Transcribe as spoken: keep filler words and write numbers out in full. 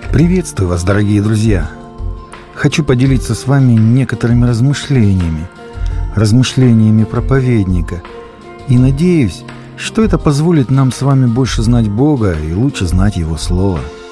Приветствую вас, дорогие друзья! Хочу поделиться с вами некоторыми размышлениями, размышлениями проповедника, и надеюсь, что это позволит нам с вами больше знать Бога и лучше знать Его Слово.